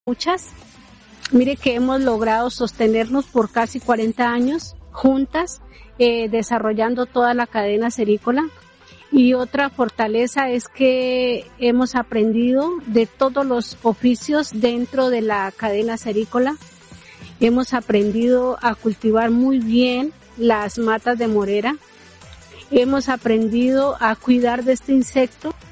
Muchas. Mire que hemos logrado sostenernos por casi 40 años juntas, desarrollando toda la cadena cerícola. Y otra fortaleza es que hemos aprendido de todos los oficios dentro de la cadena cerícola. Hemos aprendido a cultivar muy bien las matas de morera. Hemos aprendido a cuidar de este insecto